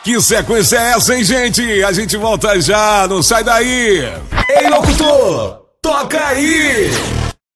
Que sequência é essa, hein, gente? A gente volta já, não sai daí. Ei, locutor, toca aí!